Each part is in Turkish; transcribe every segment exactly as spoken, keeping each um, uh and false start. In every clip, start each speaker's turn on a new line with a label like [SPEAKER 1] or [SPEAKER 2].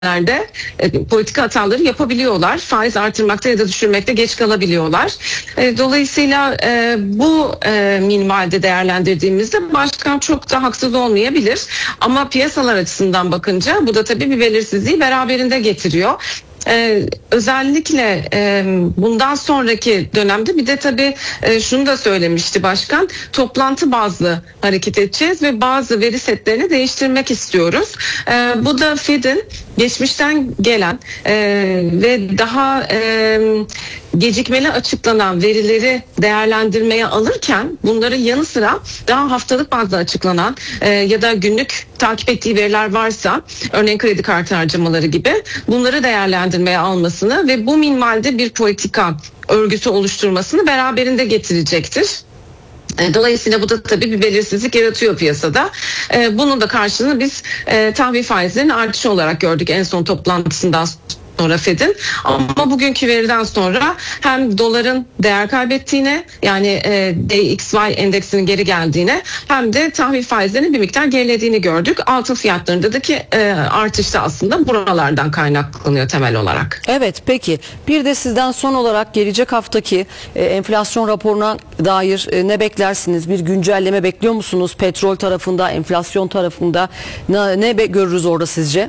[SPEAKER 1] dönemlerde e, politika hataları yapabiliyorlar. Faiz artırmakta ya da düşürmekte geç kalabiliyorlar. E, dolayısıyla e, bu e, minvalde değerlendirdiğimizde başkan çok da haksız olmayabilir. Ama piyasalar açısından bakınca bu da tabii bir belirsizliği beraberinde getiriyor. Ee, özellikle e, bundan sonraki dönemde bir de tabii e, şunu da söylemişti başkan, toplantı bazlı hareket edeceğiz ve bazı veri setlerini değiştirmek istiyoruz. E, bu da Fed'in geçmişten gelen e, ve daha e, gecikmeli açıklanan verileri değerlendirmeye alırken bunların yanı sıra daha haftalık bazda açıklanan e, ya da günlük takip ettiği veriler varsa, örneğin kredi kartı harcamaları gibi, bunları değerlendirmeye almasını ve bu minvalde bir politika örgüsü oluşturmasını beraberinde getirecektir. Dolayısıyla bu da tabii bir belirsizlik yaratıyor piyasada. Bunun da karşılığını biz tahvil faizlerinin artışı olarak gördük en son toplantısından sonra Fed'in. Ama bugünkü veriden sonra hem doların değer kaybettiğine, yani e, D X Y endeksinin geri geldiğine, hem de tahvil faizlerinin bir miktar gerilediğini gördük. Altın fiyatlarındaki e, artış da aslında buralardan kaynaklanıyor temel olarak.
[SPEAKER 2] Evet, peki bir de sizden son olarak gelecek haftaki e, enflasyon raporuna dair e, ne beklersiniz? Bir güncelleme bekliyor musunuz? Petrol tarafında, enflasyon tarafında ne, ne görürüz orada sizce?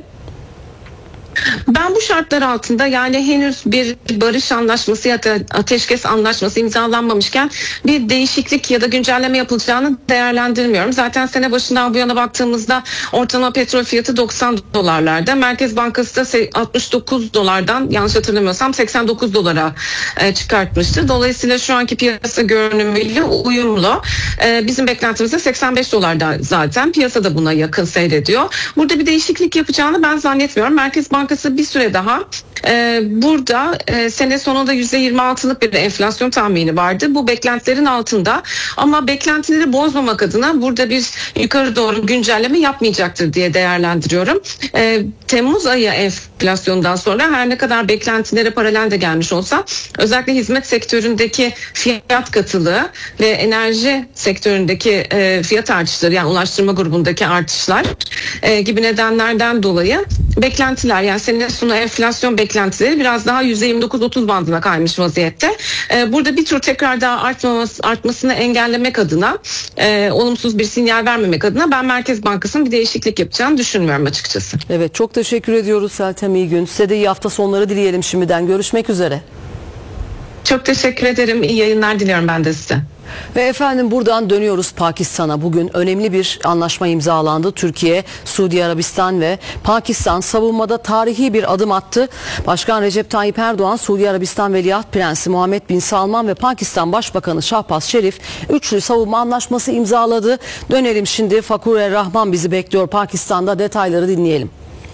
[SPEAKER 1] Ben bu şartlar altında, yani henüz bir barış anlaşması ya da ateşkes anlaşması imzalanmamışken bir değişiklik ya da güncelleme yapılacağını değerlendirmiyorum. Zaten sene başından bu yana baktığımızda ortalama petrol fiyatı doksan dolarlarda. Merkez Bankası da altmış dokuz dolardan, yanlış hatırlamıyorsam, seksen dokuz dolara çıkartmıştı. Dolayısıyla şu anki piyasa görünümüyle uyumlu. Bizim beklentimiz de seksen beş dolarda zaten. Piyasa da buna yakın seyrediyor. Burada bir değişiklik yapacağını ben zannetmiyorum. Merkez Bankası Bankası bir süre daha e, burada e, sene sonunda yüzde yirmi altılık bir enflasyon tahmini vardı. Bu beklentilerin altında, ama beklentileri bozmamak adına burada bir yukarı doğru güncelleme yapmayacaktır diye değerlendiriyorum. E, Temmuz ayı enflasyondan sonra her ne kadar beklentilere paralel de gelmiş olsa, özellikle hizmet sektöründeki fiyat katılığı ve enerji sektöründeki e, fiyat artışları, yani ulaştırma grubundaki artışlar e, gibi nedenlerden dolayı beklentiler, yani sene sonu enflasyon beklentileri biraz daha yüzde yirmi dokuz otuz bandına kaymış vaziyette. Ee, burada bir tür tekrar daha artmaması, artmasını engellemek adına, e, olumsuz bir sinyal vermemek adına ben Merkez Bankası'nın bir değişiklik yapacağını düşünmüyorum açıkçası.
[SPEAKER 2] Evet, çok teşekkür ediyoruz Seltem İyigün. Size de iyi hafta sonları dileyelim şimdiden. Görüşmek üzere.
[SPEAKER 1] Çok teşekkür ederim. İyi yayınlar diliyorum ben de size.
[SPEAKER 2] Ve efendim buradan dönüyoruz Pakistan'a. Bugün önemli bir anlaşma imzalandı. Türkiye, Suudi Arabistan ve Pakistan savunmada tarihi bir adım attı. Başkan Recep Tayyip Erdoğan, Suudi Arabistan Veliaht Prensi Muhammed Bin Salman ve Pakistan Başbakanı Şahbaz Şerif üçlü savunma anlaşması imzaladı. Dönelim şimdi, Fakur Er-Rahman bizi bekliyor Pakistan'da, detayları dinleyelim.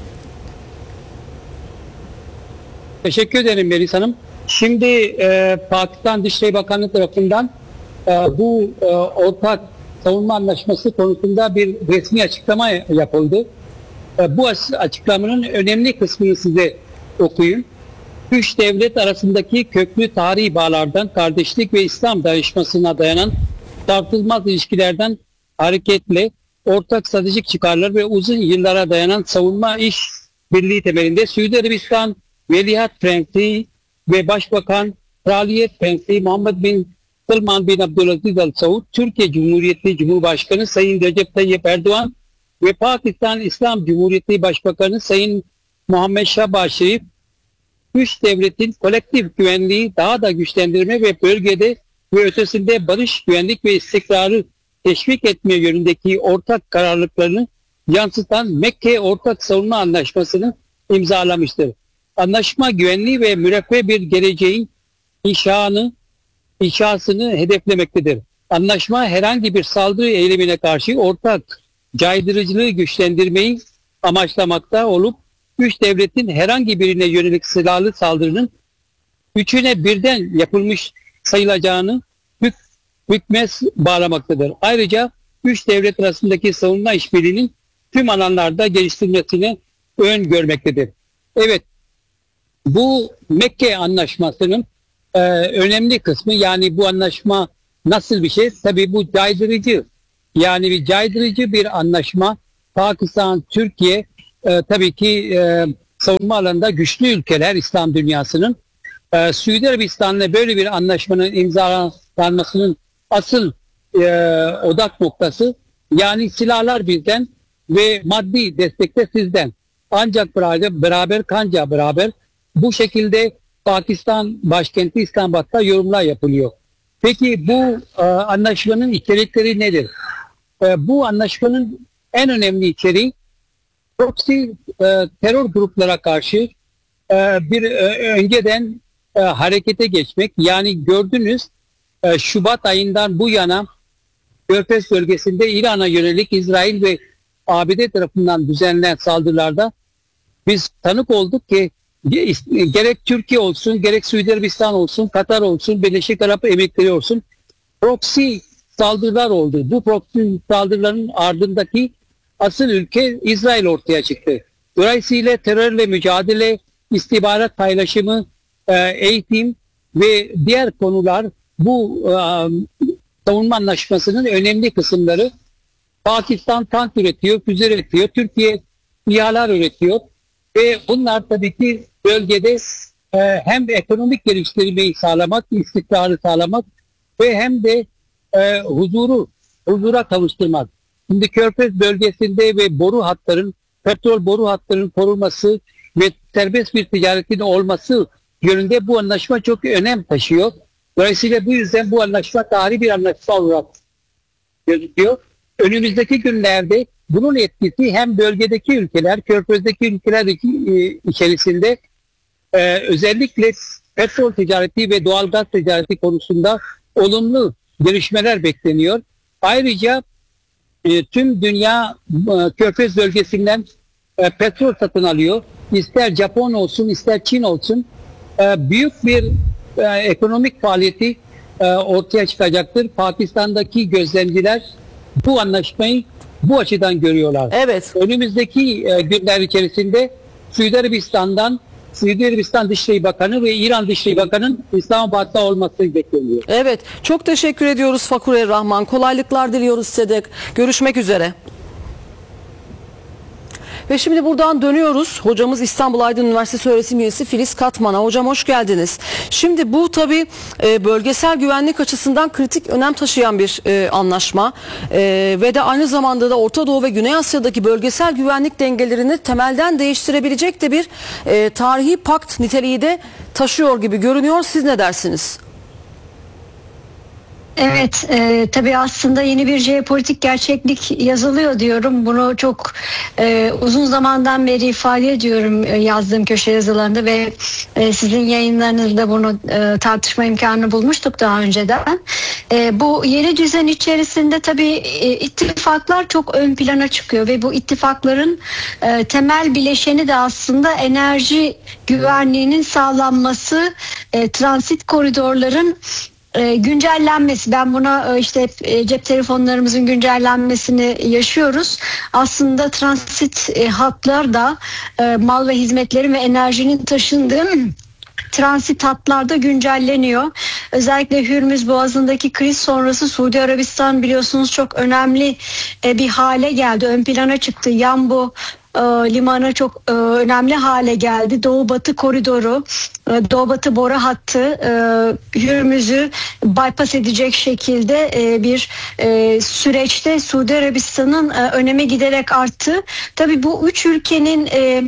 [SPEAKER 3] Teşekkür ederim Melis Hanım. Şimdi e, Pakistan Dışişleri Bakanlığı tarafından e, bu e, ortak savunma anlaşması konusunda bir resmi açıklama yapıldı. E, bu açıklamanın önemli kısmını size okuyayım. Üç devlet arasındaki köklü tarihi bağlardan, kardeşlik ve İslam dayanışmasına dayanan tartışılmaz ilişkilerden hareketle ortak stratejik çıkarlar ve uzun yıllara dayanan savunma iş birliği temelinde Suudi Arabistan Veliaht Prensi ve Başbakan Kraliyet Prensi Muhammed Bin Salman Bin Abdülaziz Al Saud, Türkiye Cumhuriyeti Cumhurbaşkanı Sayın Recep Tayyip Erdoğan ve Pakistan İslam Cumhuriyeti Başbakanı Sayın Muhammed Şahbaz Şerif, üç devletin kolektif güvenliği daha da güçlendirme ve bölgede ve ötesinde barış, güvenlik ve istikrarı teşvik etme yönündeki ortak kararlılıklarını yansıtan Mekke Ortak Savunma Anlaşması'nı imzalamıştır. Anlaşma güvenli ve müreffeh bir geleceğin inşanı, inşasını hedeflemektedir. Anlaşma herhangi bir saldırı eylemine karşı ortak caydırıcılığı güçlendirmeyi amaçlamakta olup, üç devletin herhangi birine yönelik silahlı saldırının üçüne birden yapılmış sayılacağını hük hükme bağlamaktadır. Ayrıca üç devlet arasındaki savunma işbirliğinin tüm alanlarda geliştirilmesine ön görmektedir. Evet, bu Mekke Anlaşması'nın e, önemli kısmı, yani bu anlaşma nasıl bir şey? Tabii bu caydırıcı, yani bir caydırıcı bir anlaşma. Pakistan, Türkiye e, tabii ki e, savunma alanında güçlü ülkeler İslam dünyasının e, Suudi Arabistan'la böyle bir anlaşmanın imzalanmasının asıl e, odak noktası, yani silahlar bizden ve maddi destek de sizden. Ancak beraber, beraber kanca beraber bu şekilde Pakistan başkenti İslamabad'da yorumlar yapılıyor. Peki bu e, anlaşmanın içerikleri nedir? E, bu anlaşmanın en önemli içeriği proxy e, terör gruplara karşı e, bir e, önceden e, harekete geçmek. Yani gördünüz e, Şubat ayından bu yana Körfez bölgesinde İran'a yönelik İsrail ve A B D tarafından düzenlenen saldırılarda biz tanık olduk ki gerek Türkiye olsun, gerek Suudi Arabistan olsun, Katar olsun, Birleşik Arap Emirlikleri olsun proxy saldırılar oldu. Bu proxy saldırıların ardındaki asıl ülke İsrail ortaya çıktı. Dolayısıyla terörle mücadele, istihbarat paylaşımı, eğitim ve diğer konular bu savunma anlaşmasının önemli kısımları. Pakistan tank üretiyor, füze üretiyor, Türkiye İHA'lar üretiyor ve bunlar tabii ki bölgede e, hem ekonomik geliştirmeyi sağlamak, istikrarı sağlamak ve hem de e, huzuru, huzura kavuşturmak. Şimdi Körfez bölgesinde ve boru hatların, petrol boru hatlarının korunması ve serbest bir ticaretin olması yönünde bu anlaşma çok önem taşıyor. Dolayısıyla bu yüzden bu anlaşma tarihi bir anlaşma olarak gözüküyor. Önümüzdeki günlerde bunun etkisi hem bölgedeki ülkeler, Körfez'deki ülkeler içerisinde e, özellikle petrol ticareti ve doğalgaz ticareti konusunda olumlu gelişmeler bekleniyor. Ayrıca e, tüm dünya e, Körfez bölgesinden e, petrol satın alıyor. İster Japon olsun, ister Çin olsun e, büyük bir e, ekonomik faaliyeti e, ortaya çıkacaktır. Pakistan'daki gözlemciler bu anlaşmayı bu açıdan görüyorlar.
[SPEAKER 2] Evet.
[SPEAKER 3] Önümüzdeki e, günler içerisinde Suudi Arabistan'dan Suudi Arabistan Dışişleri Bakanı ve İran Dışişleri Bakanı'nın İslamabad'da olması bekleniyor.
[SPEAKER 2] Evet. Çok teşekkür ediyoruz Fakhur Rahman. Kolaylıklar diliyoruz size de. Görüşmek üzere. Ve şimdi buradan dönüyoruz. Hocamız İstanbul Aydın Üniversitesi öğretim üyesi Filiz Katman'a. Hocam hoş geldiniz. Şimdi bu tabii e, bölgesel güvenlik açısından kritik önem taşıyan bir e, anlaşma. E, ve de aynı zamanda da Orta Doğu ve Güney Asya'daki bölgesel güvenlik dengelerini temelden değiştirebilecek de bir e, tarihi pakt niteliği de taşıyor gibi görünüyor. Siz ne dersiniz?
[SPEAKER 4] Evet, e, tabii aslında yeni bir jeopolitik gerçeklik yazılıyor diyorum. Bunu çok e, uzun zamandan beri ifade ediyorum e, yazdığım köşe yazılarında ve e, sizin yayınlarınızda bunu e, tartışma imkanı bulmuştuk daha önceden. E, bu yeni düzen içerisinde tabii e, ittifaklar çok ön plana çıkıyor ve bu ittifakların e, temel bileşeni de aslında enerji güvenliğinin sağlanması, e, transit koridorların E, güncellenmesi. Ben buna e, işte e, cep telefonlarımızın güncellenmesini yaşıyoruz. Aslında transit e, hatlar da e, mal ve hizmetlerin ve enerjinin taşındığı transit hatlarda güncelleniyor. Özellikle Hürmüz Boğazı'ndaki kriz sonrası Suudi Arabistan biliyorsunuz çok önemli e, bir hale geldi. Ön plana çıktı. Yanbu e, limanı çok e, önemli hale geldi. Doğu-Batı koridoru, e, Doğu-Batı boru hattı e, Hürmüz'ü bypass edecek şekilde e, bir e, süreçte Suudi Arabistan'ın e, önemi giderek arttı. Tabii bu üç ülkenin e,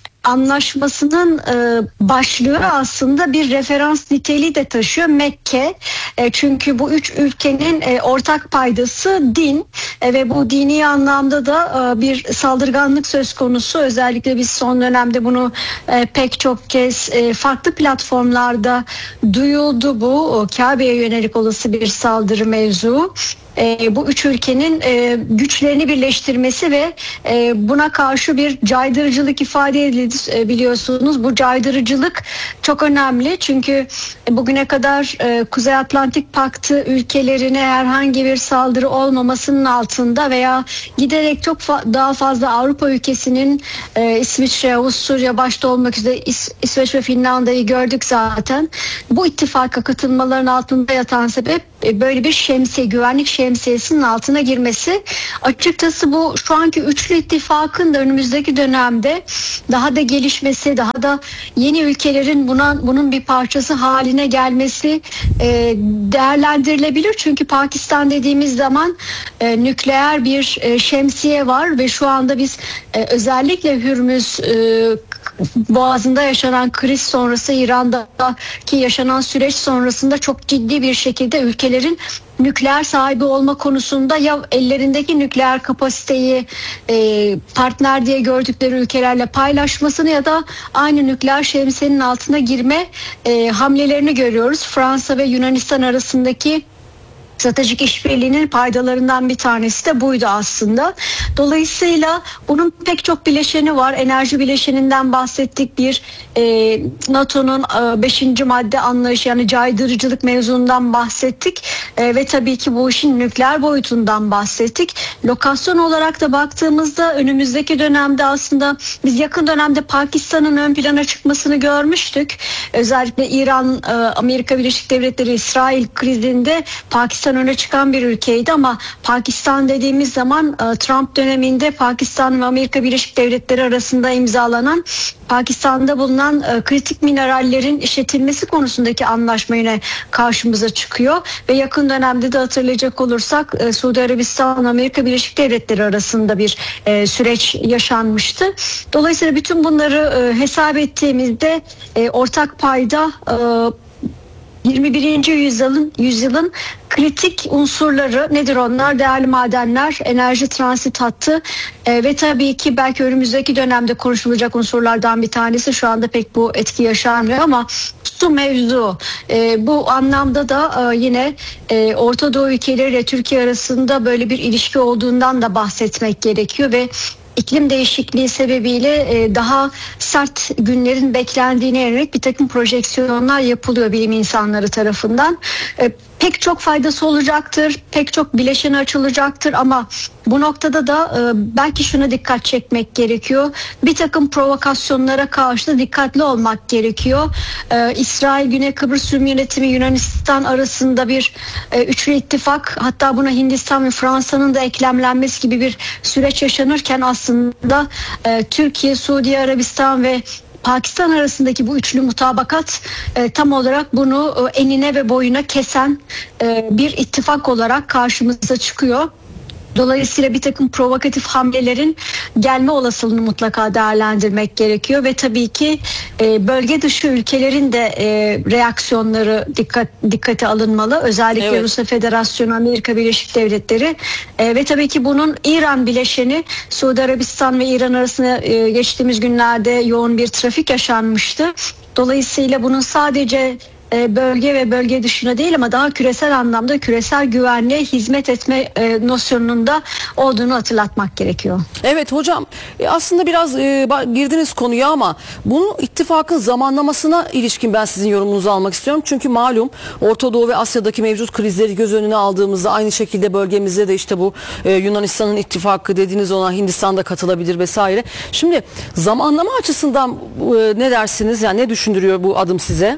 [SPEAKER 4] anlaşmasının e, başlığı aslında bir referans niteliği de taşıyor, Mekke. E, çünkü bu üç ülkenin e, ortak paydası din e, ve bu dini anlamda da e, bir saldırganlık söz konusu. Özellikle biz son dönemde bunu e, pek çok kez e, farklı platformlarda duyuldu, bu Kabe'ye yönelik olası bir saldırı mevzu. E, bu üç ülkenin e, güçlerini birleştirmesi ve e, buna karşı bir caydırıcılık ifade edildi, e, biliyorsunuz. Bu caydırıcılık çok önemli çünkü e, bugüne kadar e, Kuzey Atlantik Paktı ülkelerine herhangi bir saldırı olmamasının altında veya giderek çok fa- daha fazla Avrupa ülkesinin e, İsviçre, Avusturya başta olmak üzere İs- İsveç ve Finlandiya'yı gördük zaten. Bu ittifaka katılmaların altında yatan sebep e, böyle bir şemsiye, güvenlik şemsiyesinin altına girmesi. Açıkçası bu şu anki üçlü ittifakın da önümüzdeki dönemde daha da gelişmesi, daha da yeni ülkelerin buna bunun bir parçası haline gelmesi e, değerlendirilebilir. Çünkü Pakistan dediğimiz zaman e, nükleer bir e, şemsiye var ve şu anda biz e, özellikle Hürmüz e, Boğazı'nda yaşanan kriz sonrası, İran'daki yaşanan süreç sonrasında çok ciddi bir şekilde ülkelerin nükleer sahibi olma konusunda ya ellerindeki nükleer kapasiteyi e, partner diye gördükleri ülkelerle paylaşmasını ya da aynı nükleer şemsiyenin altına girme e, hamlelerini görüyoruz. Fransa ve Yunanistan arasındaki stratejik işbirliğinin paydalarından bir tanesi de buydu aslında. Dolayısıyla bunun pek çok bileşeni var. Enerji bileşeninden bahsettik. Bir e, NATO'nun e, beşinci madde anlayışı, yani caydırıcılık mevzundan bahsettik. E, ve tabii ki bu işin nükleer boyutundan bahsettik. Lokasyon olarak da baktığımızda önümüzdeki dönemde aslında biz yakın dönemde Pakistan'ın ön plana çıkmasını görmüştük. Özellikle İran, e, Amerika Birleşik Devletleri, İsrail krizinde Pakistan öne çıkan bir ülkeydi ama Pakistan dediğimiz zaman Trump döneminde Pakistan ve Amerika Birleşik Devletleri arasında imzalanan Pakistan'da bulunan kritik minerallerin işletilmesi konusundaki anlaşma yine karşımıza çıkıyor ve yakın dönemde de hatırlayacak olursak Suudi Arabistan ve Amerika Birleşik Devletleri arasında bir süreç yaşanmıştı. Dolayısıyla bütün bunları hesap ettiğimizde ortak payda yirmi birinci yüzyılın yüzyılın kritik unsurları nedir onlar? Değerli madenler, enerji transit hattı e, ve tabii ki belki önümüzdeki dönemde konuşulacak unsurlardan bir tanesi, şu anda pek bu etki yaşanmıyor ama su mevzu. E, bu anlamda da e, yine e, Orta Doğu ülkeleriyle Türkiye arasında böyle bir ilişki olduğundan da bahsetmek gerekiyor ve İklim değişikliği sebebiyle daha sert günlerin beklendiğine yönelik bir takım projeksiyonlar yapılıyor bilim insanları tarafından. Pek çok faydası olacaktır, pek çok bileşeni açılacaktır ama bu noktada da belki şuna dikkat çekmek gerekiyor. Bir takım provokasyonlara karşı da dikkatli olmak gerekiyor. İsrail, Güney Kıbrıs Rum Yönetimi, Yunanistan arasında bir üçlü ittifak, hatta buna Hindistan ve Fransa'nın da eklemlenmesi gibi bir süreç yaşanırken aslında Türkiye, Suudi Arabistan ve Pakistan arasındaki bu üçlü mutabakat e, tam olarak bunu e, enine ve boyuna kesen e, bir ittifak olarak karşımıza çıkıyor. Dolayısıyla bir takım provokatif hamlelerin gelme olasılığını mutlaka değerlendirmek gerekiyor ve tabii ki e, bölge dışı ülkelerin de e, reaksiyonları dikkat dikkate alınmalı. Özellikle evet. Rusya Federasyonu, Amerika Birleşik Devletleri e, ve tabii ki bunun İran bileşeni. Suudi Arabistan ve İran arasında e, geçtiğimiz günlerde yoğun bir trafik yaşanmıştı. Dolayısıyla bunun sadece bölge ve bölge dışına değil ama daha küresel anlamda küresel güvenliğe hizmet etme e, nosyonunda olduğunu hatırlatmak gerekiyor.
[SPEAKER 2] Evet hocam, aslında biraz e, girdiniz konuya ama bunu ittifakın zamanlamasına ilişkin ben sizin yorumunuzu almak istiyorum. Çünkü malum Orta Doğu ve Asya'daki mevcut krizleri göz önüne aldığımızda aynı şekilde bölgemizde de işte bu e, Yunanistan'ın ittifakı dediğiniz, ona Hindistan'da katılabilir vesaire. Şimdi zamanlama açısından e, ne dersiniz? Yani ne düşündürüyor bu adım size?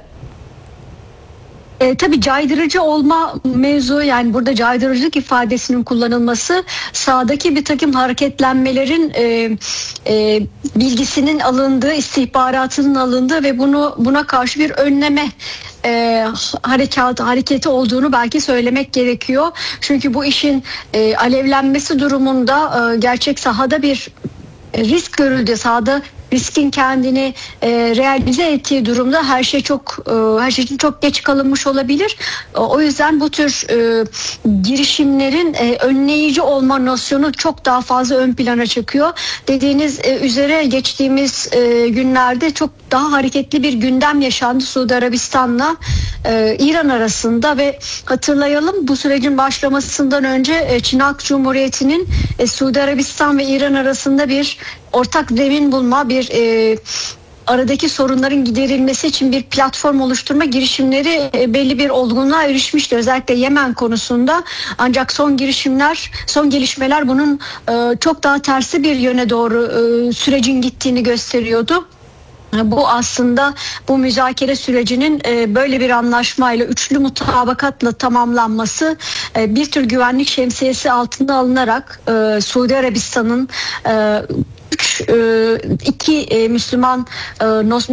[SPEAKER 4] E, tabii caydırıcı olma mevzu, yani burada caydırıcılık ifadesinin kullanılması sahadaki bir takım hareketlenmelerin e, e, bilgisinin alındığı, istihbaratının alındığı ve bunu buna karşı bir önleme e, harekat hareketi olduğunu belki söylemek gerekiyor. Çünkü bu işin e, alevlenmesi durumunda e, gerçek sahada bir risk görüldü. Sahada riskin kendini e, realize ettiği durumda her şey çok e, her şey için çok geç kalınmış olabilir. E, o yüzden bu tür e, girişimlerin e, önleyici olma nosyonu çok daha fazla ön plana çıkıyor. Dediğiniz e, üzere geçtiğimiz e, günlerde çok daha hareketli bir gündem yaşandı Suudi Arabistan'la e, İran arasında ve hatırlayalım, bu sürecin başlamasından önce e, Çin Halk Cumhuriyeti'nin e, Suudi Arabistan ve İran arasında bir ortak zemin bulma, bir e, aradaki sorunların giderilmesi için bir platform oluşturma girişimleri e, belli bir olgunluğa erişmişti. Özellikle Yemen konusunda. Ancak son girişimler, son gelişmeler bunun e, çok daha tersi bir yöne doğru e, sürecin gittiğini gösteriyordu. Bu aslında bu müzakere sürecinin e, böyle bir anlaşmayla, üçlü mutabakatla tamamlanması e, bir tür güvenlik şemsiyesi altında alınarak e, Suudi Arabistan'ın e, üç, e, iki e, Müslüman e,